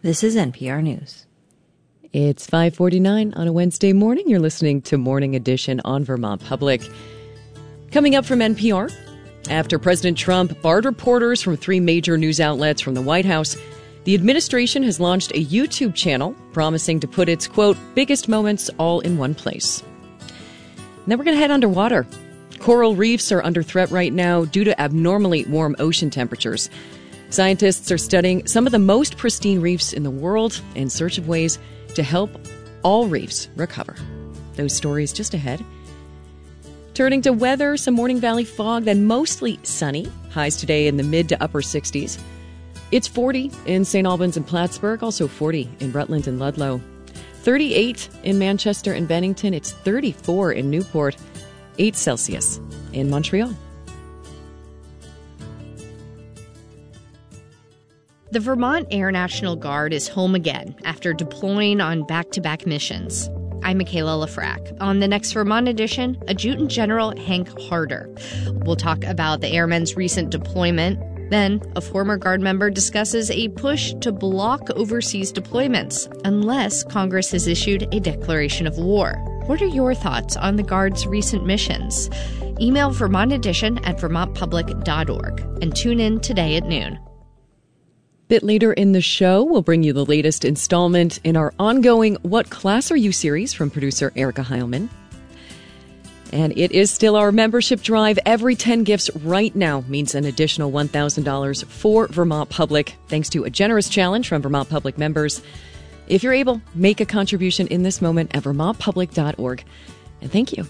This is NPR News. It's 5:49 on a Wednesday morning. You're listening to Morning Edition on Vermont Public. Coming up from NPR, after President Trump barred reporters from 3 major news outlets from the White House, the administration has launched a YouTube channel promising to put its, quote, biggest moments all in one place. And then we're going to head underwater. Coral reefs are under threat right now due to abnormally warm ocean temperatures. Scientists are studying some of the most pristine reefs in the world in search of ways to help all reefs recover. Those stories just ahead. Turning to weather, some morning valley fog, then mostly sunny. Highs today in the mid to upper 60s. It's 40 in St. Albans and Plattsburgh, also 40 in Rutland and Ludlow. 38 in Manchester and Bennington. It's 34 in Newport. 8 Celsius in Montreal. The Vermont Air National Guard is home again after deploying on back-to-back missions. I'm Michaela Lafrac. On the next Vermont edition, Adjutant General Hank Harder. We'll talk about the airmen's recent deployment. Then, a former Guard member discusses a push to block overseas deployments unless Congress has issued a declaration of war. What are your thoughts on the Guard's recent missions? Email Vermont Edition at vermontpublic.org and tune in today at noon. Bit later in the show, we'll bring you the latest installment in our ongoing What Class Are You series from producer Erica Heilman. And it is still our membership drive. Every 10 gifts right now means an additional $1,000 for Vermont Public, thanks to a generous challenge from Vermont Public members. If you're able, make a contribution in this moment at vermontpublic.org. And thank you.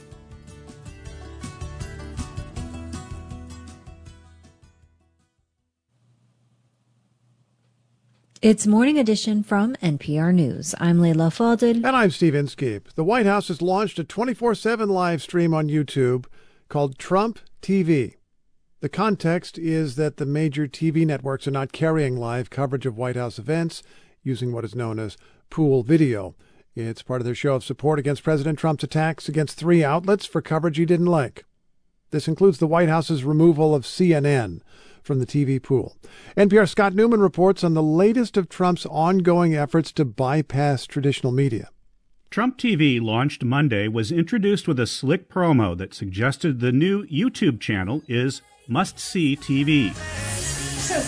It's Morning Edition from NPR News. I'm Leila Fadel. And I'm Steve Inskeep. The White House has launched a 24/7 live stream on YouTube called Trump TV. The context is that the major TV networks are not carrying live coverage of White House events using what is known as pool video. It's part of their show of support against President Trump's attacks against 3 outlets for coverage he didn't like. This includes the White House's removal of CNN from the TV pool. NPR's Scott Newman reports on the latest of Trump's ongoing efforts to bypass traditional media. Trump TV, launched Monday, was introduced with a slick promo that suggested the new YouTube channel is must-see TV. So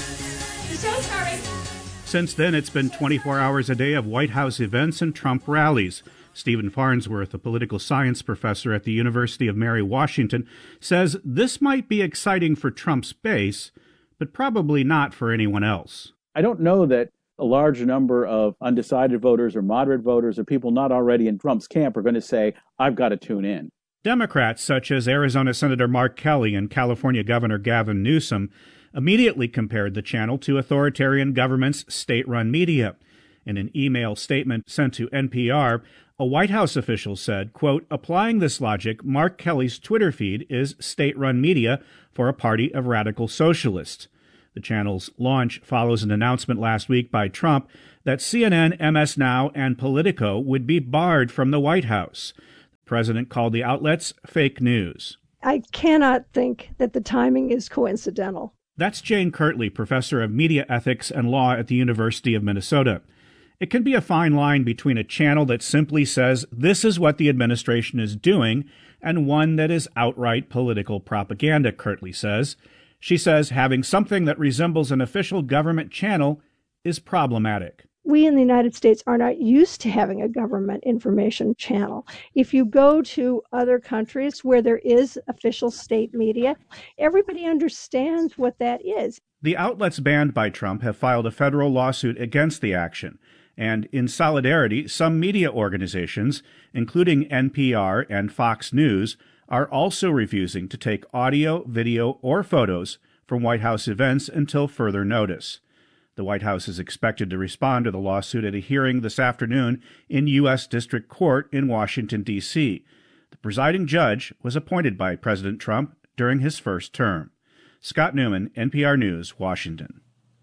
sorry. Since then, it's been 24 hours a day of White House events and Trump rallies. Stephen Farnsworth, a political science professor at the University of Mary Washington, says this might be exciting for Trump's base, but probably not for anyone else. I don't know that a large number of undecided voters or moderate voters or people not already in Trump's camp are going to say, I've got to tune in. Democrats, such as Arizona Senator Mark Kelly and California Governor Gavin Newsom, immediately compared the channel to authoritarian governments' state-run media. In an email statement sent to NPR, a White House official said, quote, applying this logic, Mark Kelly's Twitter feed is state-run media for a party of radical socialists. The channel's launch follows an announcement last week by Trump that CNN, MS Now, and Politico would be barred from the White House. The president called the outlets fake news. I cannot think that the timing is coincidental. That's Jane Kirtley, professor of media ethics and law at the University of Minnesota. It can be a fine line between a channel that simply says this is what the administration is doing and one that is outright political propaganda, Kirtley says. She says having something that resembles an official government channel is problematic. We in the United States are not used to having a government information channel. If you go to other countries where there is official state media, everybody understands what that is. The outlets banned by Trump have filed a federal lawsuit against the action. And in solidarity, some media organizations, including NPR and Fox News, are also refusing to take audio, video, or photos from White House events until further notice. The White House is expected to respond to the lawsuit at a hearing this afternoon in U.S. District Court in Washington, D.C. The presiding judge was appointed by President Trump during his first term. Scott Newman, NPR News, Washington.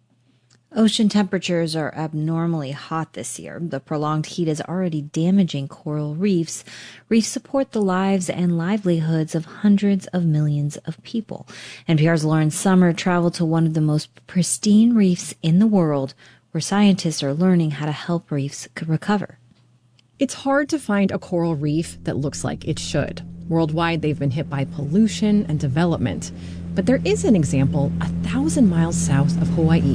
Ocean temperatures are abnormally hot this year. The prolonged heat is already damaging coral reefs. Reefs support the lives and livelihoods of hundreds of millions of people. NPR's Lauren Sommer traveled to one of the most pristine reefs in the world, where scientists are learning how to help reefs recover. It's hard to find a coral reef that looks like it should. Worldwide, they've been hit by pollution and development. But there is an example 1,000 miles south of Hawaii.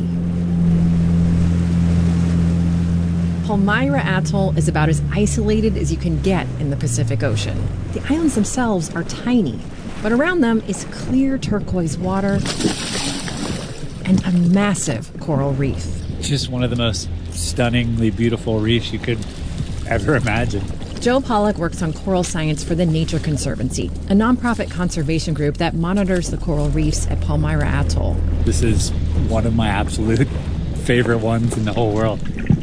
Palmyra Atoll is about as isolated as you can get in the Pacific Ocean. The islands themselves are tiny, but around them is clear turquoise water and a massive coral reef. Just one of the most stunningly beautiful reefs you could ever imagine. Joe Pollack works on coral science for the Nature Conservancy, a nonprofit conservation group that monitors the coral reefs at Palmyra Atoll. This is one of my absolute favorite ones in the whole world.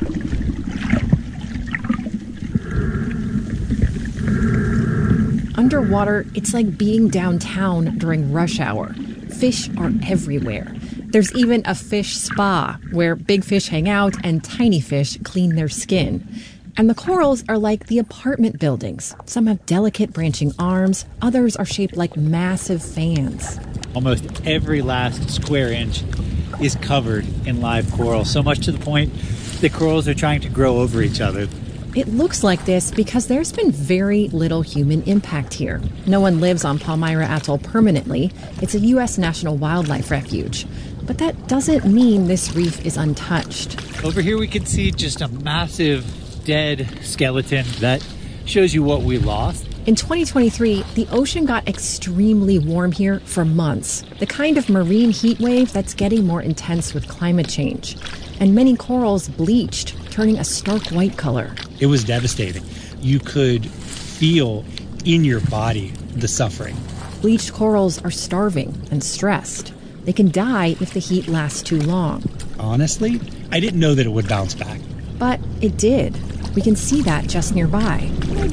Underwater, it's like being downtown during rush hour. Fish are everywhere. There's even a fish spa where big fish hang out and tiny fish clean their skin. And the corals are like the apartment buildings. Some have delicate branching arms. Others are shaped like massive fans. Almost every last square inch is covered in live coral, so much to the point that corals are trying to grow over each other. It looks like this because there's been very little human impact here. No one lives on Palmyra Atoll permanently. It's a U.S. National Wildlife Refuge. But that doesn't mean this reef is untouched. Over here we can see just a massive dead skeleton that shows you what we lost. In 2023, the ocean got extremely warm here for months, the kind of marine heat wave that's getting more intense with climate change. And many corals bleached, turning a stark white color. It was devastating. You could feel in your body the suffering. Bleached corals are starving and stressed. They can die if the heat lasts too long. Honestly, I didn't know that it would bounce back. But it did. We can see that just nearby.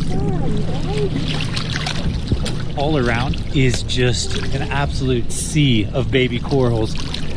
All around is just an absolute sea of baby corals.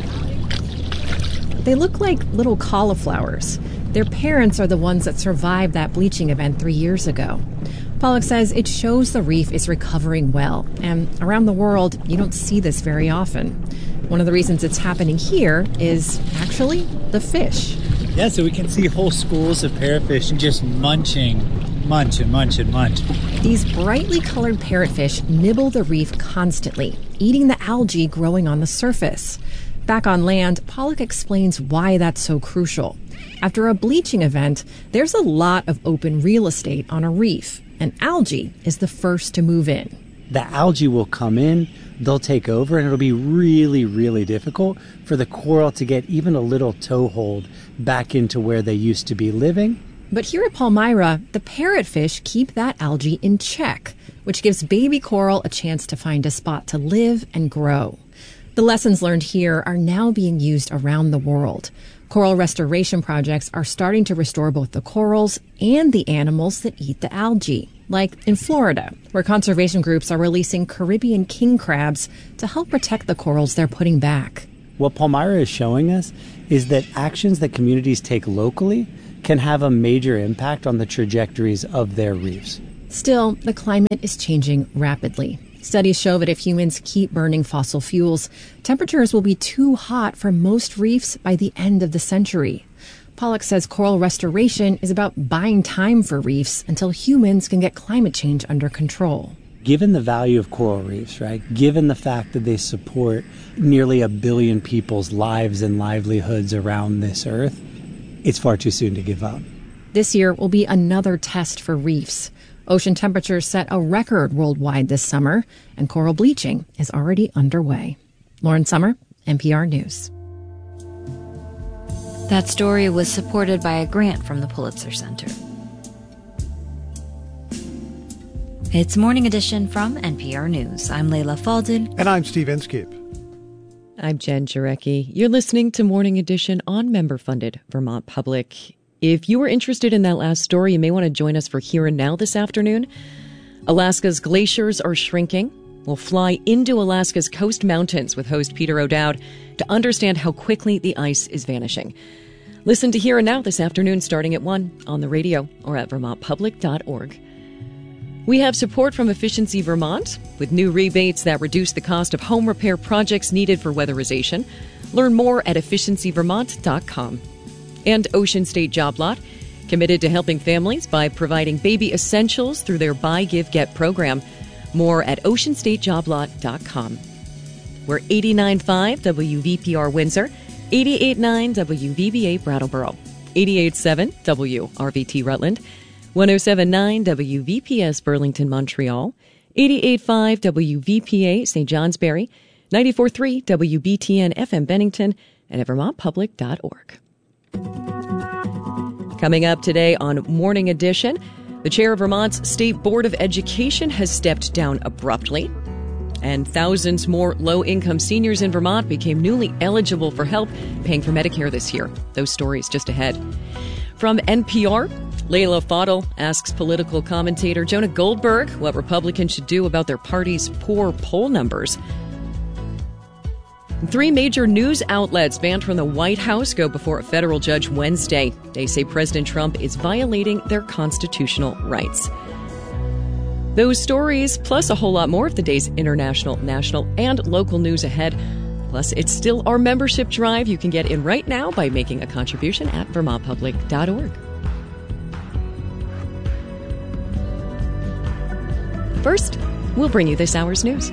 They look like little cauliflowers. Their parents are the ones that survived that bleaching event 3 years ago. Pollack says it shows the reef is recovering well, and around the world, you don't see this very often. One of the reasons it's happening here is actually the fish. Yeah, so we can see whole schools of parrotfish just munching, munch and munch and munch. These brightly colored parrotfish nibble the reef constantly, eating the algae growing on the surface. Back on land, Pollack explains why that's so crucial. After a bleaching event, there's a lot of open real estate on a reef, and algae is the first to move in. The algae will come in, they'll take over, and it'll be really, really difficult for the coral to get even a little toehold back into where they used to be living. But here at Palmyra, the parrotfish keep that algae in check, which gives baby coral a chance to find a spot to live and grow. The lessons learned here are now being used around the world. Coral restoration projects are starting to restore both the corals and the animals that eat the algae, like in Florida, where conservation groups are releasing Caribbean king crabs to help protect the corals they're putting back. What Palmyra is showing us is that actions that communities take locally can have a major impact on the trajectories of their reefs. Still, the climate is changing rapidly. Studies show that if humans keep burning fossil fuels, temperatures will be too hot for most reefs by the end of the century. Pollack says coral restoration is about buying time for reefs until humans can get climate change under control. Given the value of coral reefs, right, given the fact that they support nearly 1 billion people's lives and livelihoods around this earth, it's far too soon to give up. This year will be another test for reefs. Ocean temperatures set a record worldwide this summer, and coral bleaching is already underway. Lauren Sommer, NPR News. That story was supported by a grant from the Pulitzer Center. It's Morning Edition from NPR News. I'm Leila Fadel. And I'm Steve Inskeep. I'm Jen Jarecki. You're listening to Morning Edition on member-funded Vermont Public. If you were interested in that last story, you may want to join us for Here and Now this afternoon. Alaska's glaciers are shrinking. We'll fly into Alaska's Coast Mountains with host Peter O'Dowd to understand how quickly the ice is vanishing. Listen to Here and Now this afternoon starting at 1 on the radio or at vermontpublic.org. We have support from Efficiency Vermont with new rebates that reduce the cost of home repair projects needed for weatherization. Learn more at efficiencyvermont.com. And Ocean State Job Lot, committed to helping families by providing baby essentials through their Buy, Give, Get program. More at oceanstatejoblot.com. We're 89.5 WVPR Windsor, 88.9 WVBA Brattleboro, 88.7 WRVT Rutland, 107.9 WVPS Burlington Montreal, 88.5 WVPA St. Johnsbury, 94.3 WBTN FM Bennington, and at VermontPublic.org. Coming up today on Morning Edition, the chair of Vermont's State Board of Education has stepped down abruptly, and thousands more low-income seniors in Vermont became newly eligible for help paying for Medicare this year. Those stories just ahead. From NPR, Layla Fadel asks political commentator Jonah Goldberg what Republicans should do about their party's poor poll numbers. 3 major news outlets banned from the White House go before a federal judge Wednesday. They say President Trump is violating their constitutional rights. Those stories, plus a whole lot more of the day's international, national, and local news ahead. Plus, it's still our membership drive. You can get in right now by making a contribution at VermontPublic.org. First, we'll bring you this hour's news.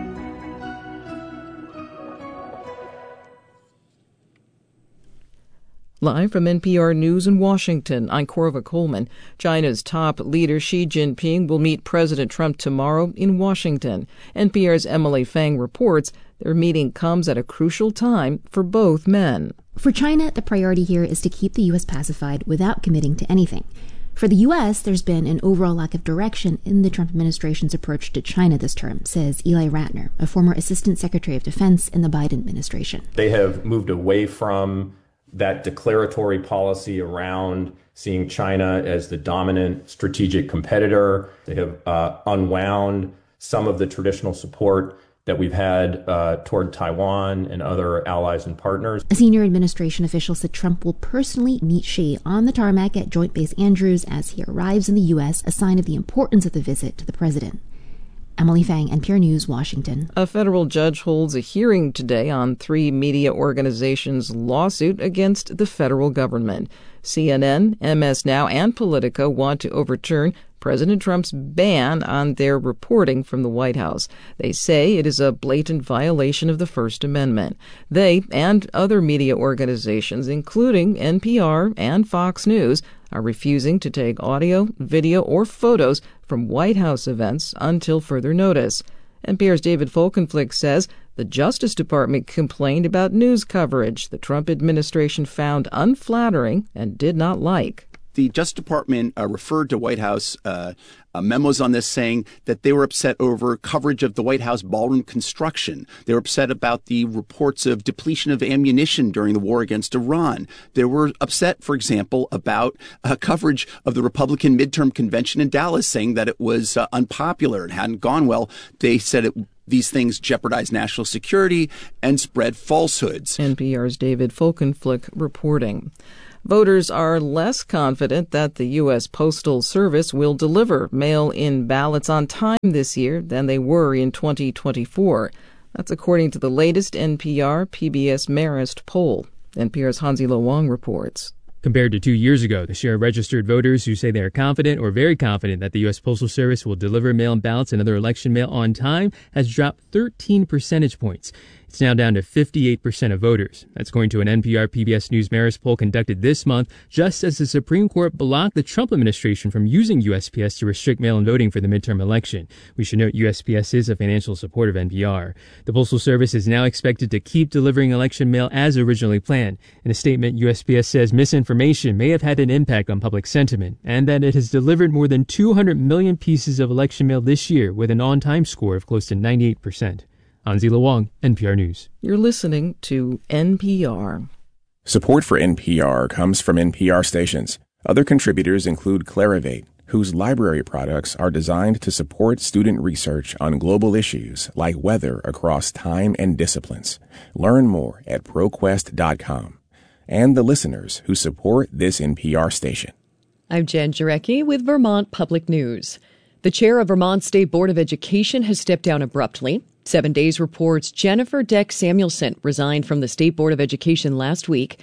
Live from NPR News in Washington, I'm Corva Coleman. China's top leader Xi Jinping will meet President Trump tomorrow in Washington. NPR's Emily Fang reports their meeting comes at a crucial time for both men. For China, the priority here is to keep the U.S. pacified without committing to anything. For the U.S., there's been an overall lack of direction in the Trump administration's approach to China this term, says Eli Ratner, a former Assistant Secretary of Defense in the Biden administration. They have moved away from that declaratory policy around seeing China as the dominant strategic competitor. They have unwound some of the traditional support that we've had toward Taiwan and other allies and partners. A senior administration official said Trump will personally meet Xi on the tarmac at Joint Base Andrews as he arrives in the U.S., a sign of the importance of the visit to the president. Emily Fang, NPR News, Washington. A federal judge holds a hearing today on 3 media organizations' lawsuit against the federal government. CNN, MS Now, and Politico want to overturn President Trump's ban on their reporting from the White House. They say it is a blatant violation of the First Amendment. They and other media organizations, including NPR and Fox News, are refusing to take audio, video, or photos from White House events until further notice. NPR's David Folkenflik says the Justice Department complained about news coverage the Trump administration found unflattering and did not like. The Justice Department referred to White House memos on this, saying that they were upset over coverage of the White House ballroom construction. They were upset about the reports of depletion of ammunition during the war against Iran. They were upset, for example, about coverage of the Republican midterm convention in Dallas, saying that it was unpopular and hadn't gone well. They said these things jeopardize national security and spread falsehoods. NPR's David Folkenflik reporting. Voters are less confident that the U.S. Postal Service will deliver mail-in ballots on time this year than they were in 2024. That's according to the latest NPR PBS Marist poll. NPR's Hansi Lo Wang reports. Compared to 2 years ago, the share of registered voters who say they are confident or very confident that the U.S. Postal Service will deliver mail-in ballots and other election mail on time has dropped 13 percentage points. It's now down to 58% of voters. That's according to an NPR PBS News Marist poll conducted this month, just as the Supreme Court blocked the Trump administration from using USPS to restrict mail-in voting for the midterm election. We should note USPS is a financial support of NPR. The Postal Service is now expected to keep delivering election mail as originally planned. In a statement, USPS says misinformation may have had an impact on public sentiment, and that it has delivered more than 200 million pieces of election mail this year with an on-time score of close to 98%. Hansi Lo Wang, NPR News. You're listening to NPR. Support for NPR comes from NPR stations. Other contributors include Clarivate, whose library products are designed to support student research on global issues like weather across time and disciplines. Learn more at ProQuest.com. And the listeners who support this NPR station. I'm Jen Jarecki with Vermont Public News. The chair of Vermont State Board of Education has stepped down abruptly. 7 Days reports Jennifer Deck Samuelson resigned from the State Board of Education last week.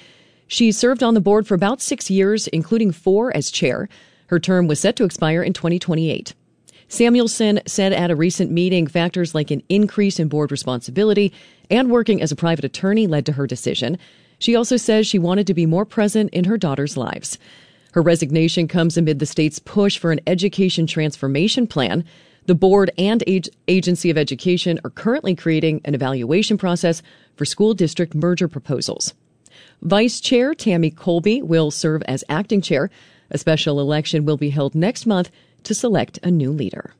She served on the board for about 6 years, including 4 as chair. Her term was set to expire in 2028. Samuelson said at a recent meeting factors like an increase in board responsibility and working as a private attorney led to her decision. She also says she wanted to be more present in her daughters' lives. Her resignation comes amid the state's push for an education transformation plan. The board and Agency of Education are currently creating an evaluation process for school district merger proposals. Vice Chair Tammy Colby will serve as acting chair. A special election will be held next month to select a new leader.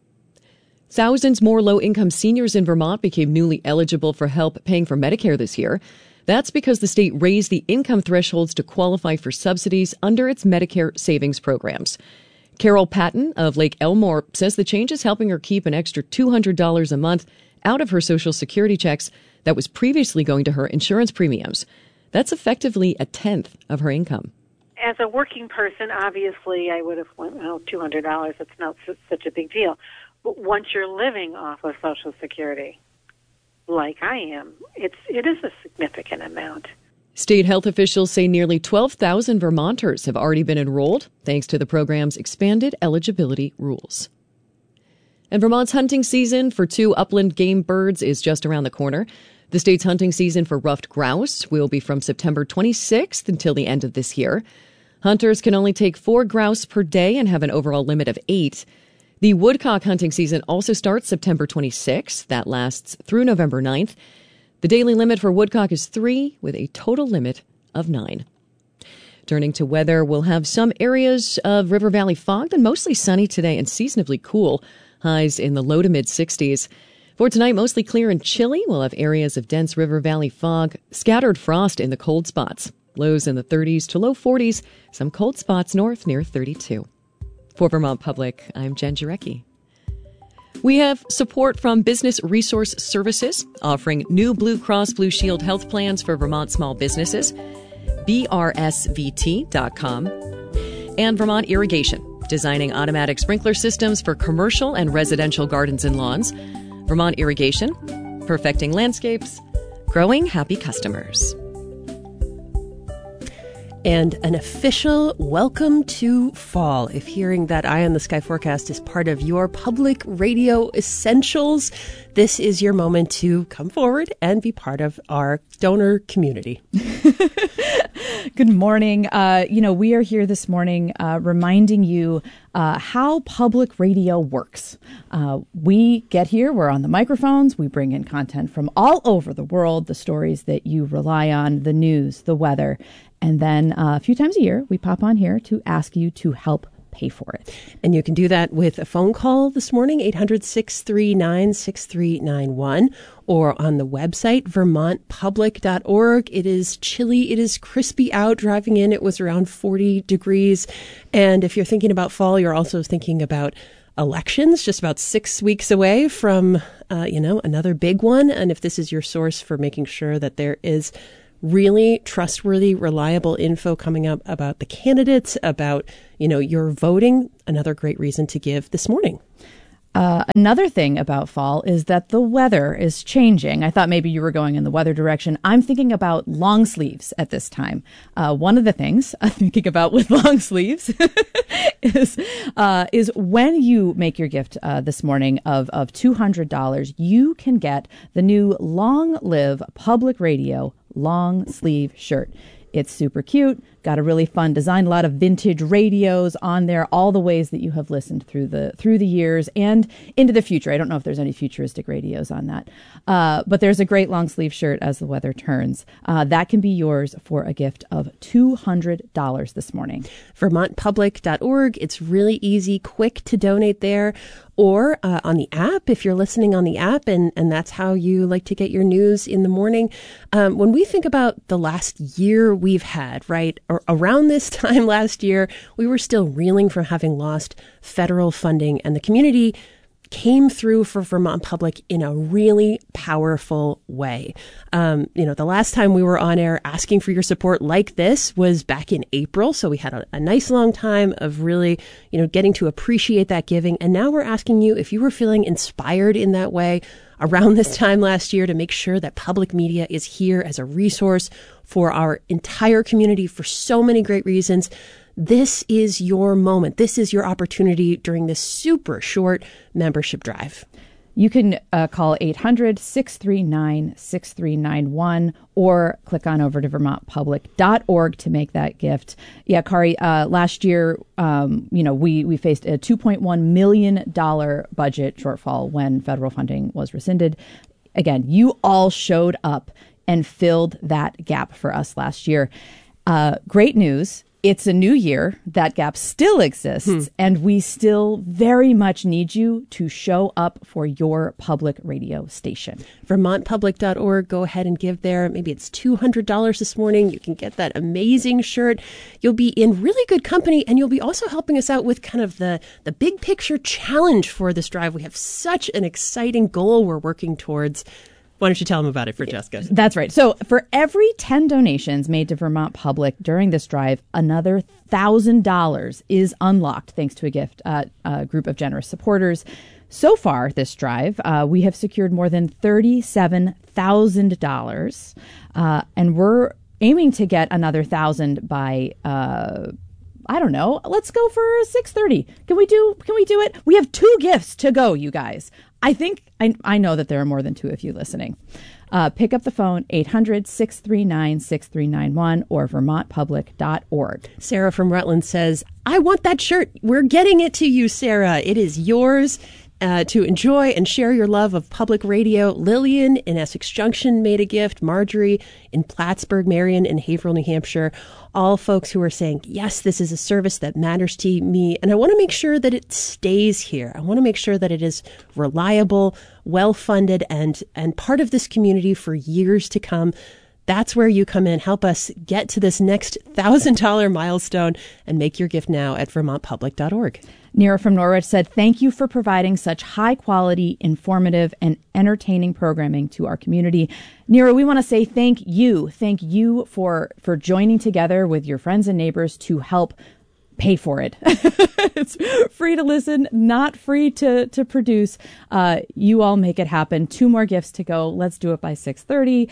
Thousands more low-income seniors in Vermont became newly eligible for help paying for Medicare this year. That's because the state raised the income thresholds to qualify for subsidies under its Medicare savings programs. Carol Patton of Lake Elmore says the change is helping her keep an extra $200 a month out of her Social Security checks that was previously going to her insurance premiums. That's effectively a tenth of her income. As a working person, obviously, I would have went, $200, it's not such a big deal. But once you're living off of Social Security, like I am, it is a significant amount. State health officials say nearly 12,000 Vermonters have already been enrolled, thanks to the program's expanded eligibility rules. And Vermont's hunting season for 2 upland game birds is just around the corner. The state's hunting season for ruffed grouse will be from September 26th until the end of this year. Hunters can only take 4 grouse per day and have an overall limit of 8. The woodcock hunting season also starts September 26th. That lasts through November 9th. The daily limit for woodcock is 3, with a total limit of 9. Turning to weather, we'll have some areas of River Valley fog, then mostly sunny today and seasonably cool. Highs in the low to mid-60s. For tonight, mostly clear and chilly. We'll have areas of dense River Valley fog, scattered frost in the cold spots. Lows in the 30s to low 40s, some cold spots north near 32. For Vermont Public, I'm Jen Jarecki. We have support from Business Resource Services, offering new Blue Cross Blue Shield health plans for Vermont small businesses, brsvt.com, and Vermont Irrigation, designing automatic sprinkler systems for commercial and residential gardens and lawns. Vermont Irrigation, perfecting landscapes, growing happy customers. And an official welcome to fall. If hearing that eye on the sky forecast is part of your public radio essentials, this is your moment to come forward and be part of our donor community. Good morning. We are here this morning reminding you how public radio works. We get here, we're on the microphones, we bring in content from all over the world, the stories that you rely on, the news, the weather. And then a few times a year, we pop on here to ask you to help pay for it. And you can do that with a phone call this morning, 800-639-6391, or on the website, vermontpublic.org. It is chilly. It is crispy out. Driving in, it was around 40 degrees. And if you're thinking about fall, you're also thinking about elections, just about 6 weeks away from, another big one. And if this is your source for making sure that there is really trustworthy, reliable info coming up about the candidates, about, your voting, another great reason to give this morning. Another thing about fall is that the weather is changing. I thought maybe you were going in the weather direction. I'm thinking about long sleeves at this time. One of the things I'm thinking about with long sleeves is when you make your gift this morning of $200, you can get the new Long Live Public Radio long sleeve shirt. It's super cute, got a really fun design, a lot of vintage radios on there, all the ways that you have listened through the years and into the future. I don't know if there's any futuristic radios on that, but there's a great long sleeve shirt as the weather turns. That can be yours for a gift of $200 this morning. VermontPublic.org. It's really easy, quick to donate there. Or on the app, if you're listening on the app, and that's how you like to get your news in the morning. When we think about the last year we've had, right, or around this time last year, we were still reeling from having lost federal funding, and the community came through for Vermont Public in a really powerful way. The last time we were on air asking for your support like this was back in April. So we had a nice long time of really, getting to appreciate that giving. And now we're asking you if you were feeling inspired in that way around this time last year to make sure that public media is here as a resource for our entire community for so many great reasons. This is your moment. This is your opportunity during this super short membership drive. You can call 800-639-6391 or click on over to vermontpublic.org to make that gift. Yeah, Kari, last year, we faced a $2.1 million budget shortfall when federal funding was rescinded. Again, you all showed up and filled that gap for us last year. Great news. It's a new year. That gap still exists, and we still very much need you to show up for your public radio station. VermontPublic.org. Go ahead and give there. Maybe it's $200 this morning. You can get that amazing shirt. You'll be in really good company, and you'll be also helping us out with kind of the big picture challenge for this drive. We have such an exciting goal we're working towards. Why don't you tell them about it for Jessica? That's right. So for every 10 donations made to Vermont Public during this drive, another $1,000 is unlocked thanks to a gift, a group of generous supporters. So far this drive, we have secured more than $37,000, and we're aiming to get another $1,000 by I don't know. Let's go for 6:30. Can we do it? We have 2 gifts to go, you guys. I know that there are more than 2 of you listening. Pick up the phone, 800-639-6391 or vermontpublic.org. Sarah from Rutland says, I want that shirt. We're getting it to you, Sarah. It is yours. To enjoy and share your love of public radio. Lillian in Essex Junction made a gift. Marjorie in Plattsburgh, Marion in Haverhill, New Hampshire. All folks who are saying, yes, this is a service that matters to me. And I want to make sure that it stays here. I want to make sure that it is reliable, well-funded, and part of this community for years to come. That's where you come in. Help us get to this next $1,000 milestone and make your gift now at vermontpublic.org. Nira from Norwich said, thank you for providing such high quality, informative, and entertaining programming to our community. Nira, we want to say thank you. Thank you for joining together with your friends and neighbors to help pay for it. It's free to listen, not free to produce. You all make it happen. 2 more gifts to go. Let's do it by 6:30.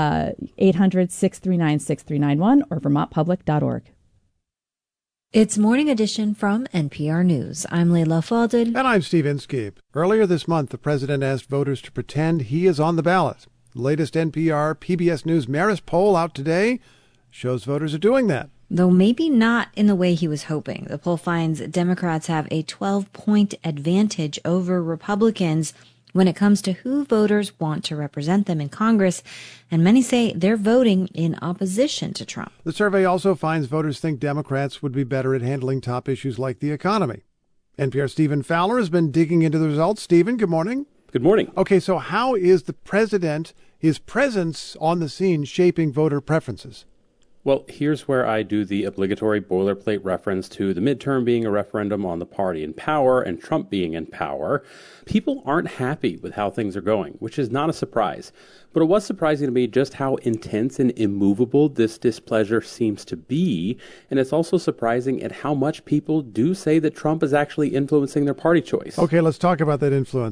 800-639-6391 or vermontpublic.org. It's Morning Edition from NPR News. I'm Leila Fadel. And I'm Steve Inskeep. Earlier this month, the president asked voters to pretend he is on the ballot. The latest NPR PBS News Marist poll out today shows voters are doing that. Though maybe not in the way he was hoping. The poll finds Democrats have a 12-point advantage over Republicans when it comes to who voters want to represent them in Congress, and many say they're voting in opposition to Trump. The survey also finds voters think Democrats would be better at handling top issues like the economy. NPR's Stephen Fowler has been digging into the results. Stephen, good morning. Good morning. Okay, so how is the president, his presence on the scene, shaping voter preferences? Well, here's where I do the obligatory boilerplate reference to the midterm being a referendum on the party in power and Trump being in power. People aren't happy with how things are going, which is not a surprise. But it was surprising to me just how intense and immovable this displeasure seems to be. And it's also surprising at how much people do say that Trump is actually influencing their party choice. Okay, let's talk about that influence.